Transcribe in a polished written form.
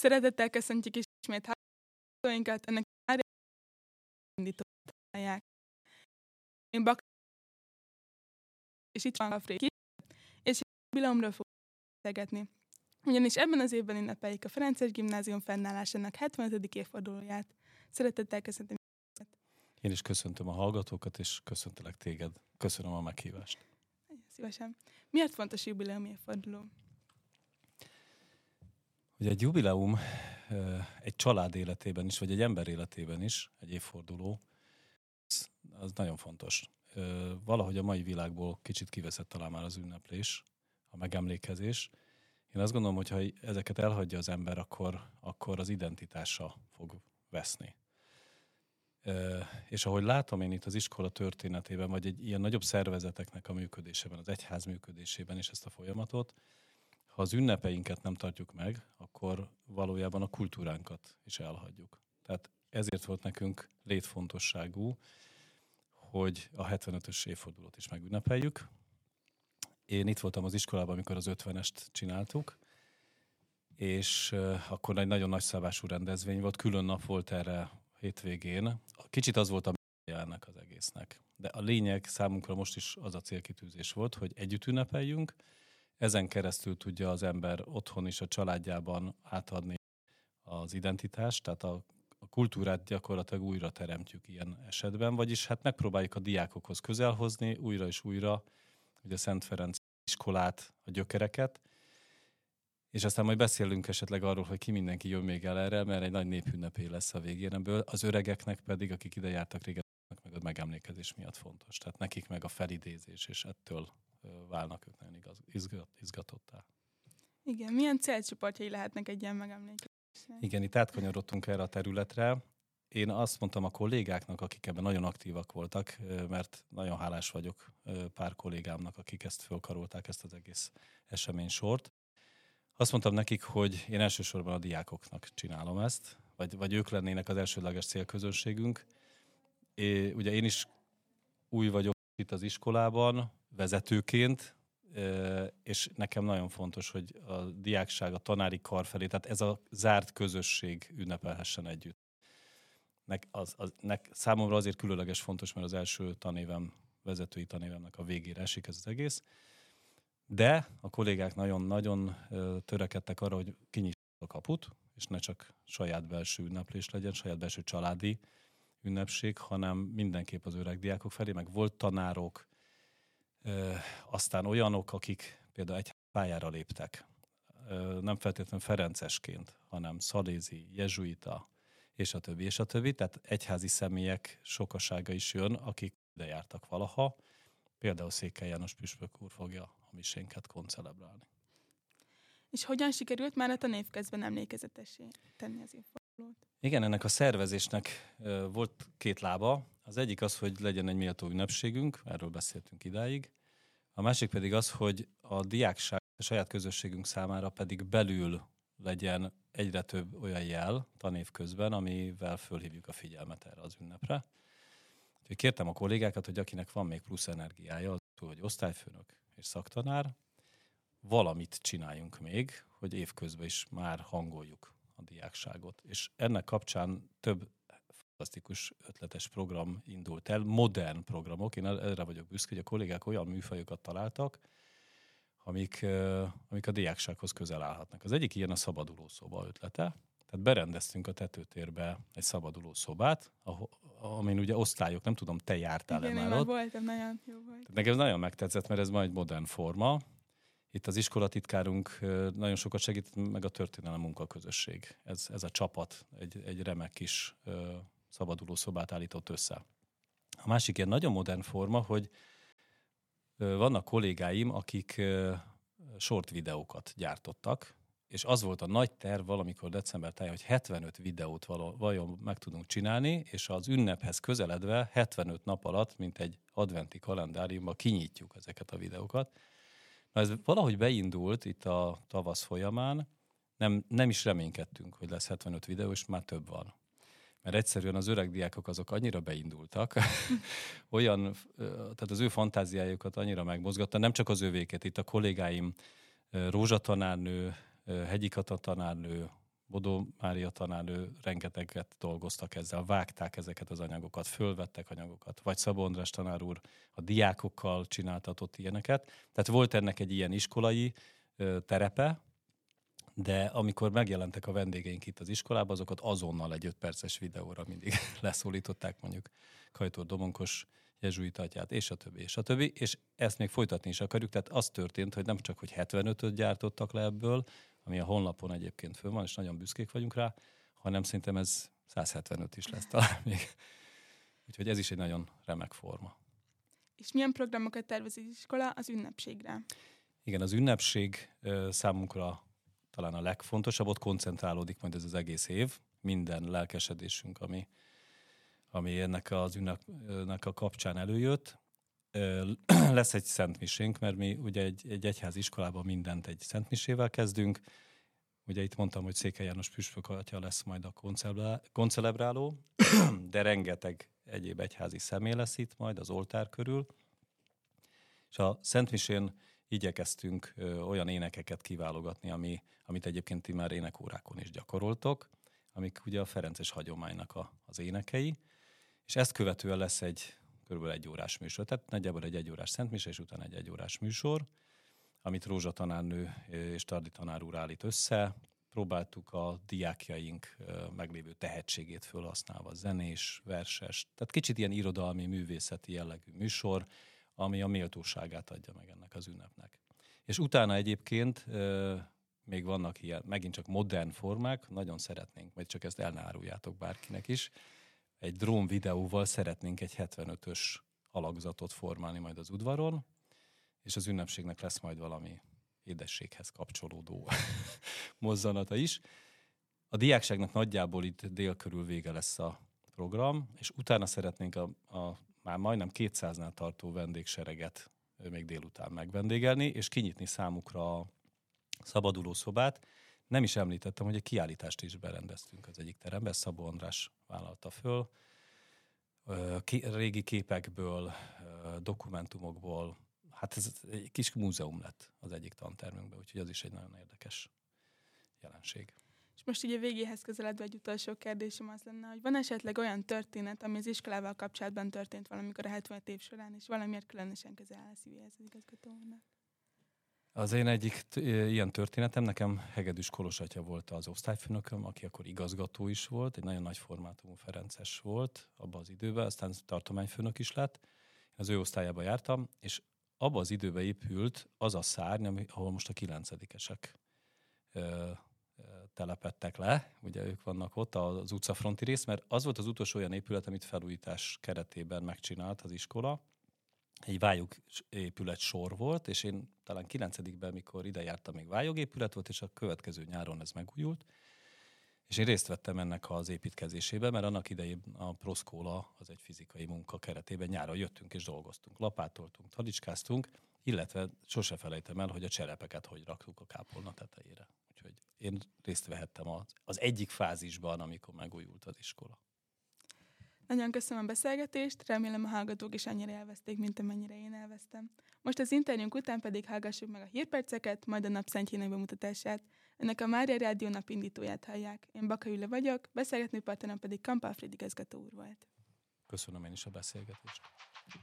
Szeretettel köszöntjük ismét hallgatóinkat, ennek már indították. Én Bak, és itt van a Fréki, és jubileumról fogunk beszélgetni. Ugyanis ebben az évben ünnepeljük a Ferences Gimnázium fennállásának 75. évfordulóját. Szeretettel köszöntöm. Én is köszöntöm a hallgatókat, és köszöntelek téged. Köszönöm a meghívást. Szívesen. Miért fontos jubileum évforduló? Ugye egy jubileum egy család életében is, vagy egy ember életében is, egy évforduló, az nagyon fontos. Valahogy a mai világból kicsit kiveszett talán már az ünneplés, a megemlékezés. Én azt gondolom, hogy ha ezeket elhagyja az ember, akkor az identitása fog veszni. És ahogy látom én itt az iskola történetében, vagy egy ilyen nagyobb szervezeteknek a működésében, az egyház működésében is ezt a folyamatot, ha az ünnepeinket nem tartjuk meg, akkor valójában a kultúránkat is elhagyjuk. Tehát ezért volt nekünk létfontosságú, hogy a 75-ös évfordulót is megünnepeljük. Én itt voltam az iskolában, amikor az 50-est csináltuk, és akkor egy nagyon nagy szabású rendezvény volt, külön nap volt erre hétvégén. Kicsit az volt a ennek az egésznek. De a lényeg számunkra most is az a célkitűzés volt, hogy együtt ünnepeljünk, ezen keresztül tudja az ember otthon is a családjában átadni az identitást, tehát a kultúrát gyakorlatilag újra teremtjük ilyen esetben, vagyis hát megpróbáljuk a diákokhoz közel hozni, újra és újra, ugye Szent Ferenc iskolát, a gyökereket, és aztán majd beszélünk esetleg arról, hogy ki mindenki jön még el erre, mert egy nagy népünnepé lesz a végén ebből. Az öregeknek pedig, akik ide jártak régen, meg a megemlékezés miatt fontos. Tehát nekik meg a felidézés, és ettől válnak ők nagyon izgatottá. Igen, milyen célcsoportjai lehetnek egy ilyen megemlékezésnek? Igen, itt átkanyarodtunk erre a területre. Én azt mondtam a kollégáknak, akik ebben nagyon aktívak voltak, mert nagyon hálás vagyok pár kollégámnak, akik ezt fölkarolták, ezt az egész eseménysort. Azt mondtam nekik, hogy én elsősorban a diákoknak csinálom ezt, vagy ők lennének az elsődleges célközönségünk. Ugye én is új vagyok itt az iskolában, vezetőként, és nekem nagyon fontos, hogy a diákság, a tanári kar felé, tehát ez a zárt közösség ünnepelhessen együtt. Számomra azért különleges fontos, mert az első tanévem, vezetői tanévemnek a végére esik ez az egész. De a kollégák nagyon-nagyon törekedtek arra, hogy kinyissák a kaput, és ne csak saját belső ünneplés legyen, saját belső családi ünnepség, hanem mindenképp az öreg diákok felé, meg volt tanárok, aztán olyanok, akik például egy pályára léptek. Nem feltétlenül ferencesként, hanem szalézi, jezsuita, és a többi, és a többi. Tehát egyházi személyek sokasága is jön, akik ide jártak valaha. Például Székely János püspök úr fogja a misénket koncelebrálni. És hogyan sikerült már a tanévközben emlékezetessé tenni az évfordulót? Igen, ennek a szervezésnek volt két lába. Az egyik az, hogy legyen egy méltó ünnepségünk, erről beszéltünk idáig. A másik pedig az, hogy a diákság, a saját közösségünk számára pedig belül legyen egyre több olyan jel tanév közben, amivel fölhívjuk a figyelmet erre az ünnepre. Úgyhogy kértem a kollégákat, hogy akinek van még plusz energiája, hogy osztályfőnök és szaktanár, valamit csináljunk még, hogy évközben is már hangoljuk a diákságot. És ennek kapcsán több fantasztikus ötletes program indult el, modern programok. Én erre vagyok büszke, hogy a kollégák olyan műfajokat találtak, amik a diáksághoz közel állhatnak. Az egyik ilyen a szabaduló szoba ötlete. Tehát berendeztünk a tetőtérbe egy szabaduló szobát, amin ugye osztályok, nem tudom, te jártál-e már ott? Voltam, nagyon jó volt. Nekem nagyon megtetszett, mert ez majd egy modern forma. Itt az iskolatitkárunk nagyon sokat segít, meg a történelem munkaközösség. Ez a csapat egy remek kis szabaduló szobát állított össze. A másik ilyen nagyon modern forma, hogy vannak kollégáim, akik short videókat gyártottak, és az volt a nagy terv valamikor december táján, hogy 75 videót vajon meg tudunk csinálni, és az ünnephez közeledve 75 nap alatt, mint egy adventi kalendáriumban kinyitjuk ezeket a videókat. Na ez valahogy beindult itt a tavasz folyamán, nem is reménykedtünk, hogy lesz 75 videó, és már több van. Mert egyszerűen az öreg diákok azok annyira beindultak, tehát az ő fantáziájukat annyira megmozgatta, nem csak az övéket, itt a kollégáim Rózsa tanárnő, Hegyi Kata tanárnő, Bodó Mária tanárnő rengeteget dolgoztak ezzel, vágták ezeket az anyagokat, fölvettek anyagokat, vagy Szabó András tanár úr a diákokkal csináltatott ilyeneket. Tehát volt ennek egy ilyen iskolai terepe, de amikor megjelentek a vendégeink itt az iskolában, azokat azonnal egy 5 perces videóra mindig leszólították, mondjuk Kajtor Domonkos jezsuita atyát, és a többi, és a többi, és ezt még folytatni is akarjuk. Tehát az történt, hogy nem csak, hogy 75-öt gyártottak le ebből, ami a honlapon egyébként fönn van, és nagyon büszkék vagyunk rá, hanem szerintem ez 175 is lesz talán még. Úgyhogy ez is egy nagyon remek forma. És milyen programokat tervez az iskola az ünnepségre? Igen, az ünnepség számunkra talán a legfontosabb, ott koncentrálódik majd ez az egész év. Minden lelkesedésünk, ami ennek az ünnepnek a kapcsán előjött. Lesz egy szentmisénk, mert mi ugye egy egyházi iskolában mindent egy szentmisével kezdünk. Ugye itt mondtam, hogy Székely János püspök atya lesz majd a koncelebráló, de rengeteg egyéb egyházi személy lesz itt majd az oltár körül. És a szentmisén igyekeztünk olyan énekeket kiválogatni, amit egyébként ti már énekórákon is gyakoroltok, amik ugye a ferences hagyománynak az énekei, és ezt követően lesz egy kb. 1 órás műsor. Tehát nagyjából egy 1 órás szentmise, és utána egy 1 órás műsor, amit Rózsa tanárnő és Tardi tanár úr állít össze. Próbáltuk a diákjaink meglévő tehetségét felhasználva, zenés, verses, tehát kicsit ilyen irodalmi, művészeti jellegű műsor, ami a méltóságát adja meg ennek az ünnepnek. És utána egyébként még vannak ilyen, megint csak modern formák, nagyon szeretnénk, majd csak ezt el ne áruljátok bárkinek is, egy drón videóval szeretnénk egy 75-ös alakzatot formálni majd az udvaron, és az ünnepségnek lesz majd valami édességhez kapcsolódó mozzanata is. A diákságnak nagyjából itt dél körül vége lesz a program, és utána szeretnénk a már majdnem 200-nál tartó vendégsereget még délután megvendégelni, és kinyitni számukra a szabaduló szobát. Nem is említettem, hogy egy kiállítást is berendeztünk az egyik teremben, Szabó András vállalta föl. Régi képekből, dokumentumokból, hát ez egy kis múzeum lett az egyik tantermünkben, úgyhogy az is egy nagyon érdekes jelenség. És most ugye végéhez közeledve egy utolsó kérdésem az lenne, hogy van esetleg olyan történet, ami az iskolával kapcsolatban történt valamikor a 75 év során, és valamiért különösen közel áll a szívéhez az igazgatónak? Az én egyik ilyen történetem, nekem Hegedűs Kolos atya volt az osztályfőnököm, aki akkor igazgató is volt, egy nagyon nagy formátumú ferences volt abban az időben, aztán tartományfőnök is lett. Én az ő osztályába jártam, és abban az időben épült az a szárny, ahol most a 9-esek telepedtek le, ugye ők vannak ott az utcafronti rész, mert az volt az utolsó olyan épület, amit felújítás keretében megcsinált az iskola. Egy vályogépület sor volt, és én talán 9-ben, mikor ide jártam, még vályogépület volt, és a következő nyáron ez megújult. És én részt vettem ennek az építkezésében, mert annak idején a Proszkóla az egy fizikai munka keretében nyáron jöttünk és dolgoztunk, lapátoltunk, talicskáztunk, illetve sose felejtem el, hogy a cserepeket hogy raktuk a kápolna tetejére. Úgyhogy én részt vehettem az egyik fázisban, amikor megújult az iskola. Nagyon köszönöm a beszélgetést, remélem a hallgatók is annyira élvezték, mint amennyire én élveztem. Most az interjúnk után pedig hallgassuk meg a hírperceket, majd a napszentjének bemutatását. Önök a Mária Rádió napindítóját hallják. Én Baka Júlia vagyok, beszélgető partnerem pedig Kamp Alfréd igazgató úr volt. Köszönöm én is a beszélgetést.